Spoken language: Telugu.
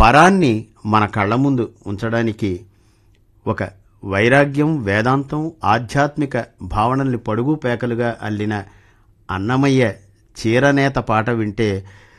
పరాన్ని మన కళ్ల ముందు ఉంచడానికి ఒక వైరాగ్యం, వేదాంతం, ఆధ్యాత్మిక భావనల్ని పడుగు పేకలుగా అల్లిన అన్నమయ్య చీరనేత పాట వింటే